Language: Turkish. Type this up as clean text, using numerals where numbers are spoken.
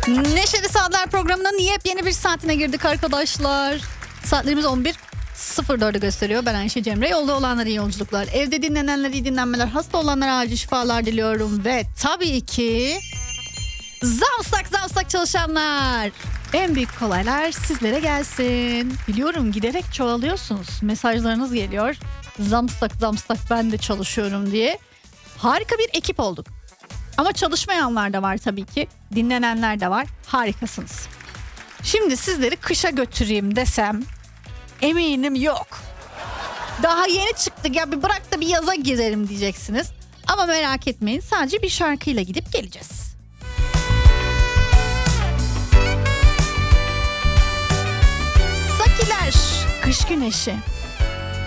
Neşeli Saatler programının yepyeni bir saatine girdik arkadaşlar. Saatlerimiz 11.04'ü gösteriyor. Ben Ayşe Cemre. Yolda olanlara iyi yolculuklar. Evde dinlenenlere iyi dinlenmeler. Hasta olanlara acil şifalar diliyorum. Ve tabii ki zamsak çalışanlar. En büyük kolaylar sizlere gelsin. Biliyorum giderek çoğalıyorsunuz. Mesajlarınız geliyor. Zamsak ben de çalışıyorum diye. Harika bir ekip olduk. Ama çalışmayanlar da var tabii ki. Dinlenenler de var. Harikasınız. Şimdi sizleri kışa götüreyim desem eminim yok. Daha yeni çıktık ya, bir bırak da bir yaza girelim diyeceksiniz. Ama merak etmeyin, sadece bir şarkıyla gidip geleceğiz. Sakiler, kış güneşi.